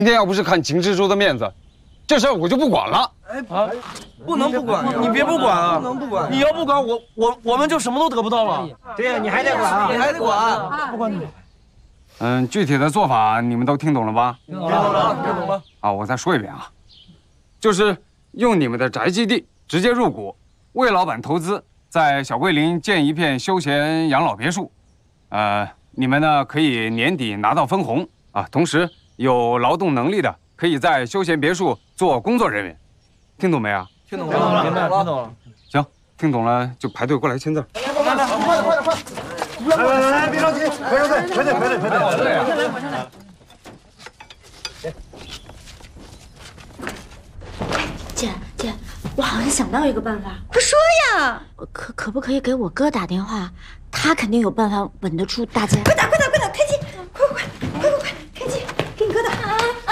今天要不是看秦蜘蛛的面子，这事儿我就不管了。 不能不管，你别不管啊！不能不管，你要不管我们就什么都得不到了。 对呀，你还得管啊， 你还得管， 不管你。 具体的做法你们都听懂了吧？ 听懂了。 啊，我再说一遍啊，就是用你们的宅基地直接入股，为老板投资，在小桂林建一片休闲养老别墅。你们呢可以年底拿到分红啊，同时有劳动能力的可以在休闲别墅做工作人员。听懂没啊？ 听懂了，明白，听懂了。 行，听懂了就排队过来签字。 来，快！来，别着急，排队。 姐，我好像想到一个办法。 快说呀！ 可不可以给我哥打电话？他肯定有办法稳得住大家。 快打，开机！快，开机！给你哥打。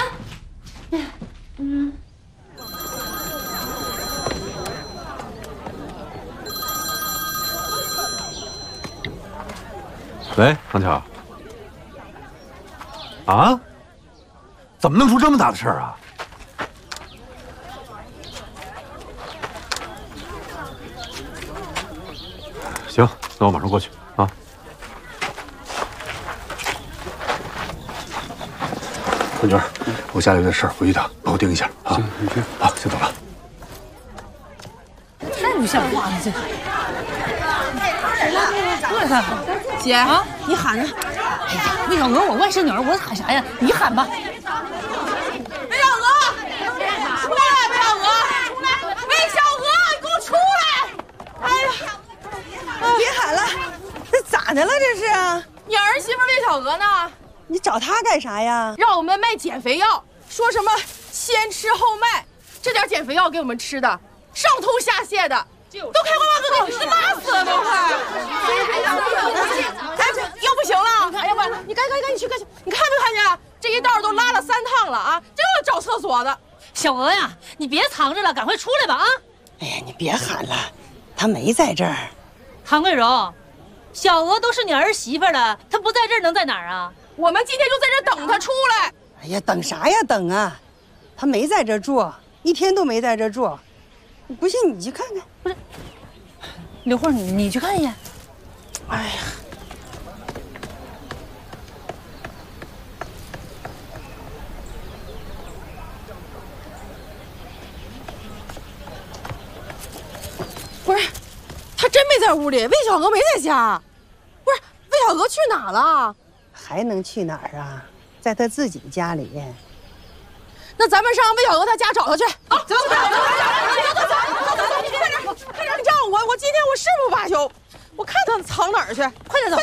喂，康桥。啊？怎么弄出这么大的事儿啊？行，那我马上过去啊。文娟，我家里有点事儿，回去一趟，帮我盯一下啊。 行，你去。 好，先走了。 太不像话了，这个。 姐啊，你喊呢？ 哎呀，魏小娥，我外甥女儿，我喊啥呀？你喊吧。 魏小娥，出来！魏小娥，你给我出来！哎呀，别喊了，这咋的了？这是？ 你儿媳妇魏小娥呢？ 你找她干啥呀？ 让我们卖减肥药，说什么先吃后卖，这点减肥药给我们吃的，上吐下泻的。都开花花给拉死了都快！要不行了！哎呀妈，你赶紧去！你看没看见？这一道都拉了3趟了啊！这又找厕所的。 小娥呀，你别藏着了，赶快出来吧啊！ 哎呀，你别喊了，她没在这儿。 韩桂荣，小娥都是你儿媳妇了，她不在这儿能在哪儿啊？ 我们今天就在这等她出来。 哎呀，等啥呀等啊！她没在这住，一天都没在这住。不信你去看看。 不是，刘慧，你去看一眼。 哎呀， 不是，她真没在屋里，魏小娥没在家。不是，魏小娥去哪了？ 还能去哪儿啊？在她自己家里。 那咱们上魏小娥她家找她去。啊，走！快点！你让我今天我誓不罢休，我看她藏哪儿去。快点走！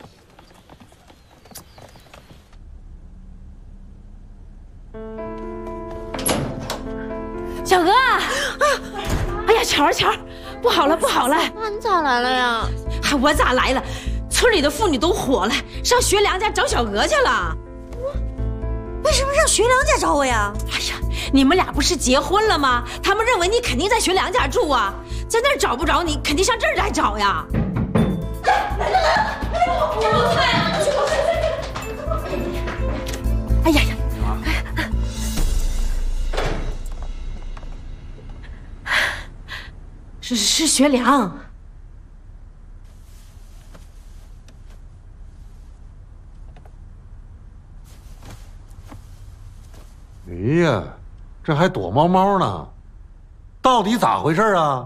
小娥啊！哎呀，巧儿，不好了！ 那你咋来了呀？ 我咋来了？村里的妇女都火了，上学良家找小娥去了。 为什么上学良家找我呀？ 哎呀，你们俩不是结婚了吗？他们认为你肯定在学良家住啊，在那儿找不着你，肯定上这儿来找呀。哎呀，是学良。 哎呀，这还躲猫猫呢，到底咋回事啊？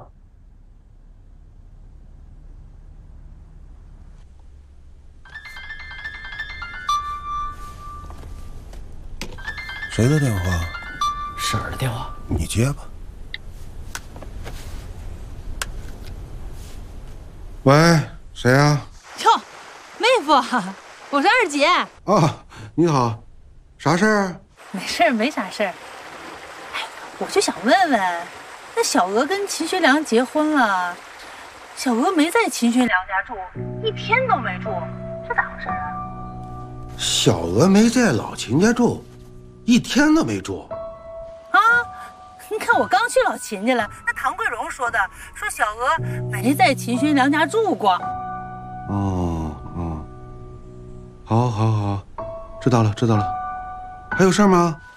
谁的电话？ 婶儿的电话， 你接吧。喂，谁啊？ 哟，妹夫，我是二姐。 啊，你好，啥事儿？ 没啥事儿。哎，我就想问问，那小娥跟秦学良结婚了，小娥没在秦学良家住，一天都没住，这咋回事啊？ 小娥没在老秦家住，一天都没住。 啊，你看我刚去老秦家了，那唐桂荣说的，说小娥没在秦学良家住过。 哦，好，知道了。还有事儿吗？